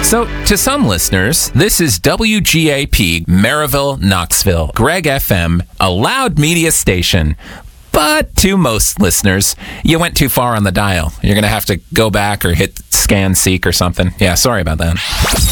So, to some listeners, this is WGAP, Maryville, Knoxville, Greg FM, a loud media station. But to most listeners, you went too far on the dial. You're going to have to go back or hit scan seek or something. Yeah, sorry about that.